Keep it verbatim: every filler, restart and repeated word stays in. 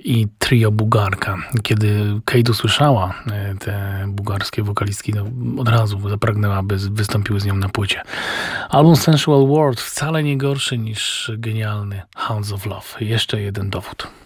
i trio Bugarka. Kiedy Kate usłyszała te bułgarskie wokalistki, no, od razu zapragnęła, by wystąpiły z nią na płycie. Album Sensual World wcale nie gorszy niż genialny Hounds of Love. Jeszcze jeden dowód.